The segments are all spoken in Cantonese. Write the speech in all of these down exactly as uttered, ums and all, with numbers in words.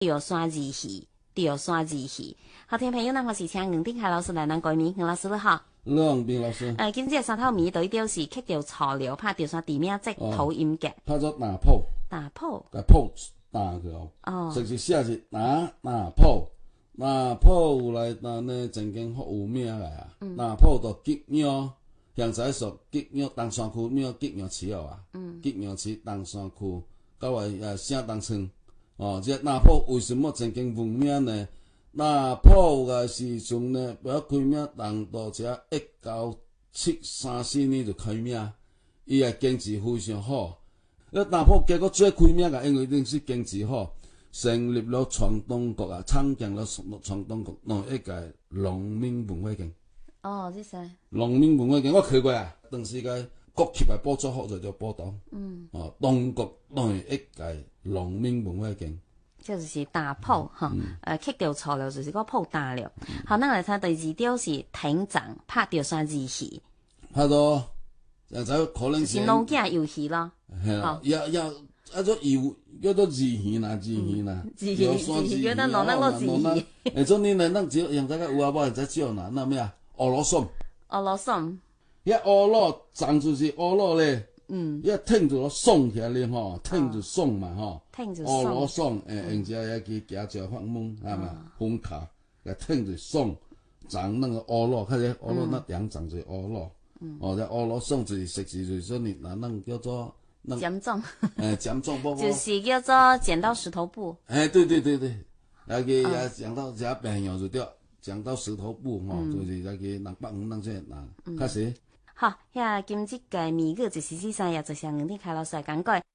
吊山字戲，吊山字戲。好，聽朋友，咱開始請吳定凱老師來咱改名，吳老師你好。 你好，吳定老師。 誒，今朝三頭米對調是刻條材料，拍吊山地名即土音嘅。 拍咗打鋪。 打鋪。 個鋪打佢哦。哦。直接寫是打打鋪，打鋪來當呢曾經好有名嘅啊。嗯。打鋪到吉廟，現在說吉廟東山區廟吉廟市哦啊。嗯。吉廟市東山區，到位誒省東村。哦，這打鋪為什麼曾經聞名呢？打鋪嘅時陣呢，不要開名，當到這一九七三四年就開名，伊嘅經濟非常好。那打鋪結果最開名嘅，因為陣時經濟好，成立了創東局啊，參建了創東局，弄一個農民文化徑。 哦，這是。農民文化徑我去過啊，當時個國旗係補助好就叫報道。嗯。哦，東局弄一個農民文化徑。 即就是打鋪哈，誒，刻條材料就是個鋪打料。好，咱來睇第二條是挺長拍吊山字戲。 拍到，就就可能是老家遊戲咯。 係啦，要要啊種遊叫做字戲啦，字戲啦。 字戲字戲叫得攞得攞字戲。 誒，種你呢？咱只用大家有啊，無人在叫嗱，那咩啊？俄羅松。俄羅松。 一俄羅長就是俄羅咧。嗯，一聽就鬆起來咧吼，聽就鬆嘛吼，俄羅鬆，誒，人家也去夾住發夢，係嘛，風卡，誒，聽就鬆，長那個俄羅，看見俄羅那兩長就俄羅，哦，這俄羅鬆就是食字就是說你那那叫做剪種， 誒，剪種不？ 就是叫做剪刀石頭布。誒， 對對對對，那個也講到這病藥就掉，剪刀石頭布吼，就是那個南北五那些那，開始。 好，遐今日嘅謎語就是四三也就是吳定凱老師來講過。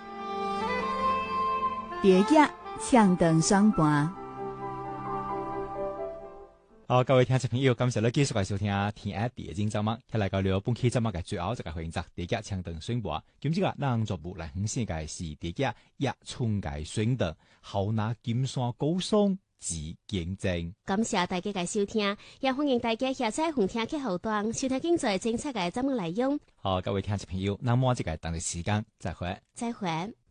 第一唱燈雙盤。 好，各位聽眾朋友，感謝你繼續嚟收聽天下第一節目，睇嚟個了本期節目嘅最後一個環節，第一唱燈雙盤。今朝啊，咱作部嚟分享嘅是第一一春嘅雙燈，好拿金山高松。指見證， 感謝大家嘅收聽，也歡迎大家下載紅聽嘅後段收聽經濟政策嘅節目內容。 好，各位聽眾朋友，那麼這個等嘅時間再會， 再會。